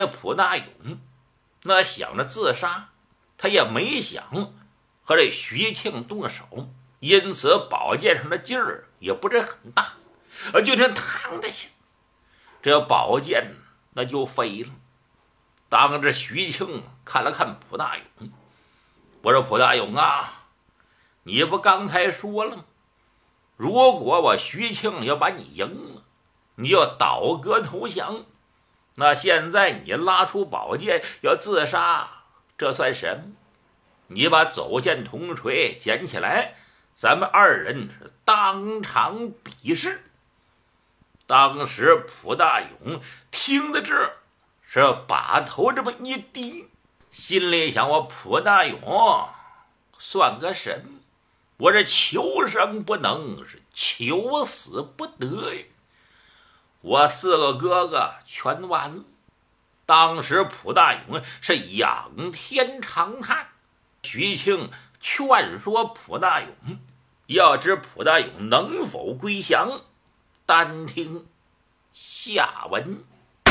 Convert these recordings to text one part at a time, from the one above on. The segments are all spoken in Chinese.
蒲大勇那想着自杀，他也没想和这徐庆动手，因此宝剑上的劲儿也不是很大，就听嘡的一下，这宝剑那就飞了。当着徐庆看了看蒲大勇，我说：“蒲大勇啊，你不刚才说了吗？如果我徐庆要把你赢了，你就倒戈投降。那现在你拉出宝剑要自杀，这算什么？你把走剑铜锤捡起来，咱们二人是当场比试。”当时蒲大勇听得这是把头这么一低，心里想：我蒲大勇算个什么？我这求生不能，是求死不得呀！我四个哥哥全完了。当时蒲大勇是仰天长叹。徐庆劝说蒲大勇，要知蒲大勇能否归降，单听下文。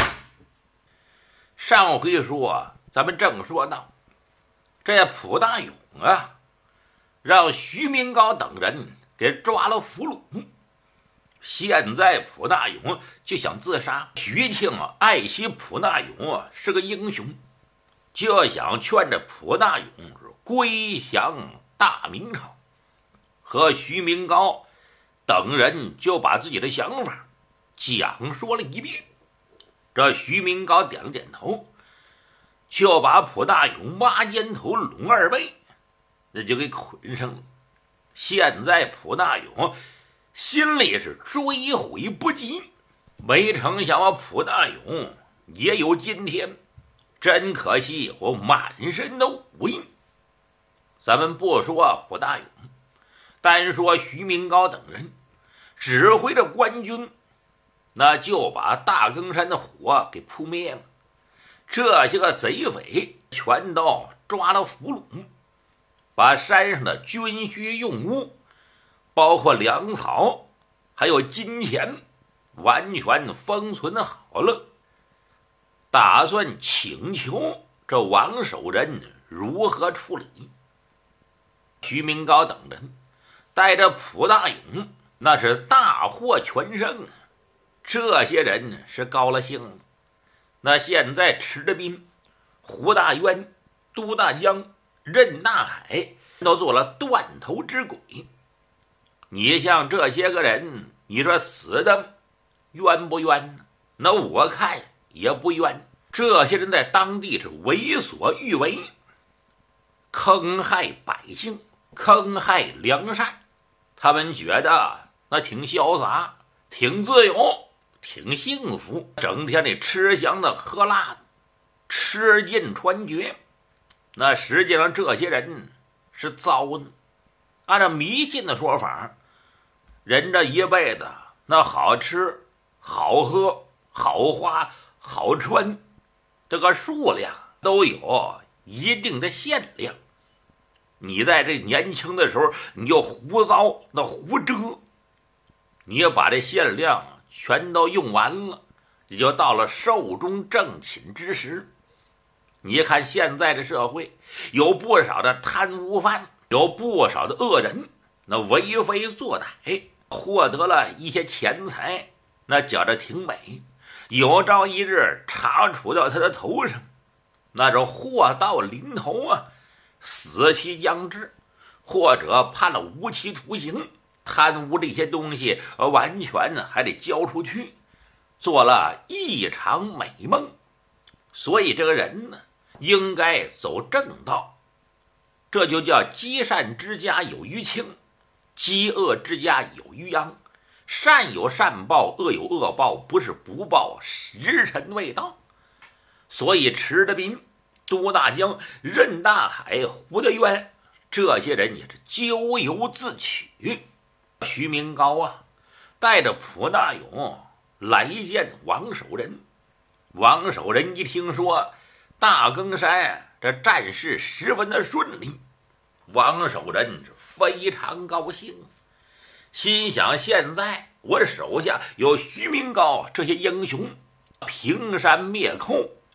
上回说咱们正说到，这蒲大勇啊，让徐明高等人给抓了俘虏。现在蒲大勇就想自杀。徐庆爱惜蒲大勇是个英雄，就想劝着蒲大勇归降大明朝。和徐明高等人就把自己的想法讲说了一遍。这徐明高点了点头，就把蒲大勇挖肩头拢二背，那就给捆上了。现在蒲大勇心里是追悔不及，没成想蒲大勇也有今天，真可惜我满身的武艺。咱们不说蒲大勇，单说徐明高等人指挥着官军，那就把大更山的火给扑灭了。这些个贼匪全都抓了俘虏，把山上的军需用物，包括粮草还有金钱，完全封存好了，打算请求这王守仁如何处理。徐明高等人带着蒲大勇那是大获全胜啊！这些人是高了兴了。那现在池德斌、胡大渊、都大江、任大海都做了断头之鬼。你像这些个人，你说死的冤不冤呢？那我看也不冤。这些人在当地是为所欲为，坑害百姓，坑害良善。他们觉得那挺潇洒，挺自由，挺幸福，整天得吃香的喝辣的，吃尽穿绝。那实际上这些人是糟呢。按照迷信的说法，人这一辈子那好吃好喝好花好穿，这个数量都有一定的限量。你在这年轻的时候你就胡糟那胡折，你也把这限量全都用完了，也就到了寿终正寝之时。你看现在的社会有不少的贪污犯，有不少的恶人，那为非作歹，获得了一些钱财，那觉着挺美，有朝一日查处到他的头上，那种祸到临头啊，死期将至，或者判了无期徒刑，贪污这些东西完全还得交出去，做了一场美梦。所以这个人呢，应该走正道，这就叫积善之家有余庆，积恶之家有余殃。善有善报，恶有恶报，不是不报，时辰未到。所以池德斌、都大江、任大海、胡德渊这些人也是咎由自取。徐明高啊，带着蒲大勇来见王守仁。王守仁一听说大更山这战事十分的顺利，王守仁非常高兴，心想现在我手下有徐明高这些英雄，平山灭寇，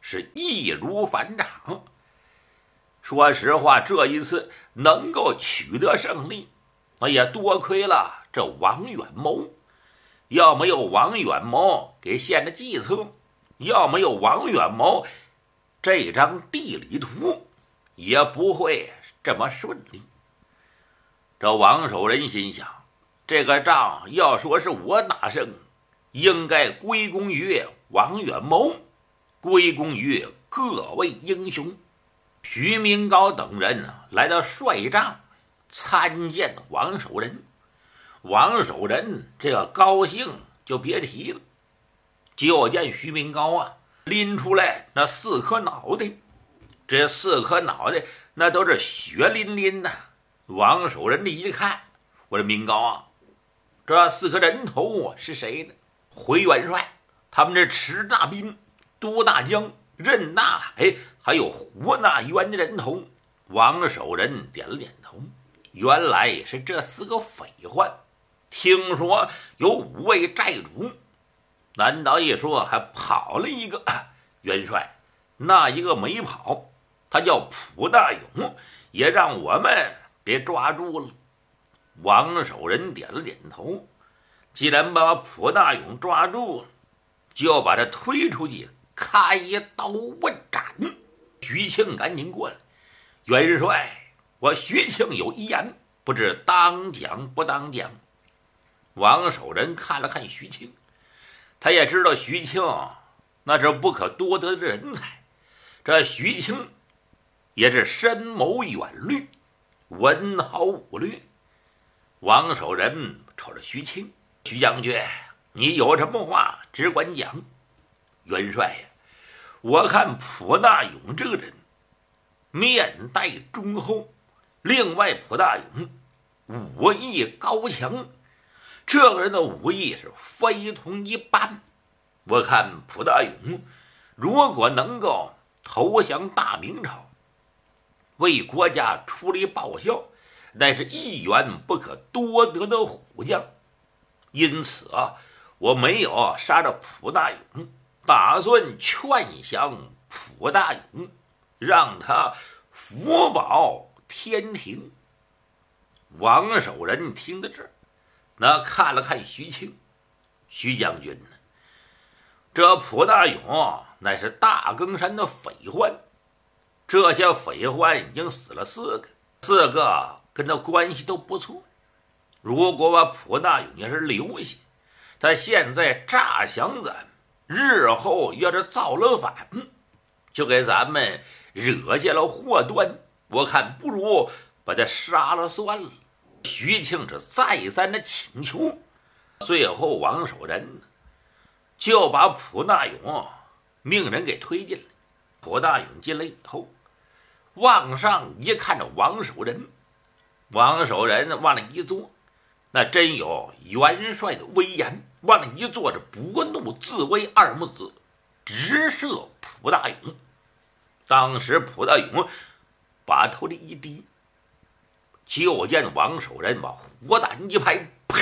是易如反掌。说实话，这一次能够取得胜利，那也多亏了这王远谋。要没有王远谋给献的计策，要没有王远谋，这张地理图也不会这么顺利。这王守仁心想，这个仗要说是我打胜，应该归功于王远谋，归功于各位英雄。徐明高等人来到帅帐参见王守仁。王守仁这个高兴就别提了，就见徐明高拎出来那4颗脑袋，这4颗脑袋那都是血淋淋的。王守仁的一看，我说明高这4颗人头是谁的？回元帅，他们这持大兵、都大江、任大海还有胡大元的人头。王守仁点了点头，原来是这4个匪患。听说有5位寨主，难道一说还跑了一个？元帅，那一个没跑，他叫蒲大勇，也让我们给抓住了。王守仁点了点头，既然把蒲大勇抓住了，就把他推出去开刀问斩。徐庆赶紧过来，元帅，我徐庆有一言，不知当讲不当讲。王守仁看了看徐庆，他也知道徐庆那是不可多得的人才，这徐庆也是深谋远虑，文豪武略。王守仁瞅着徐庆，徐将军，你有什么话只管讲。元帅呀，我看蒲大勇这个人面带忠厚，另外蒲大勇武艺高强，这个人的武艺是非同一般。我看蒲大勇如果能够投降大明朝，为国家出力报效，乃是一员不可多得的虎将。因此我没有杀了蒲大勇，打算劝降蒲大勇，让他福保天庭。王守仁听到这儿，那看了看徐庆，徐将军呢？这蒲大勇乃是大更山的匪患，这些匪患已经死了4个，4个跟他关系都不错。如果把蒲大勇要是留下，他现在诈降咱，日后要是造了反，就给咱们惹下了祸端。我看不如把他杀了算了。徐庆是再三的请求，最后王守仁就把蒲大勇命人给推进来。蒲大勇进来以后，往上一看着王守仁，王守仁往那一坐，那真有元帅的威严，往那一坐着不怒自威2目字直射蒲大勇。当时蒲大勇把头里一低，就见王守仁把火胆一拍，啪！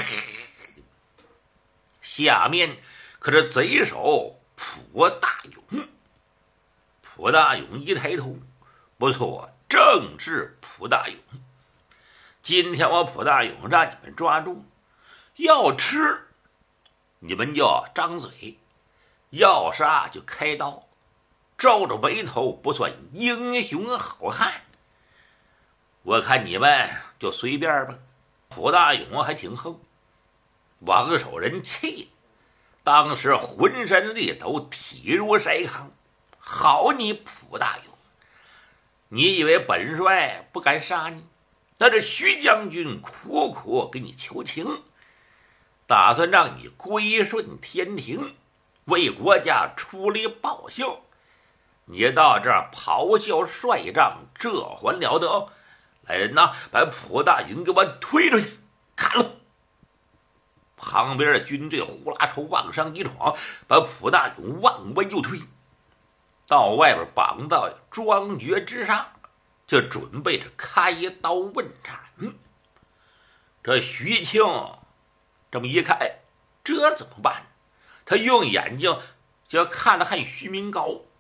下面可是贼手蒲大勇。蒲大勇一抬头，不错，正是蒲大勇。今天我蒲大勇让你们抓住，要吃你们就张嘴，要杀就开刀，皱着眉头不算英雄好汉。我看你们就随便吧。蒲大勇还挺横，王守仁气，当时浑身力抖，体如筛糠。好你蒲大勇，你以为本帅不敢杀你？那这徐将军苦苦给你求情，打算让你归顺天庭，为国家出力报效。你到这儿咆哮帅帐，这还了得？来人呐，把蒲大勇给我推出去，砍了！旁边的军队呼啦抽往上一闯，把蒲大勇往外就推，到外边绑到庄爵之上，就准备着开刀问斩。这徐庆这么一看，这怎么办？他用眼睛就看了看徐明高，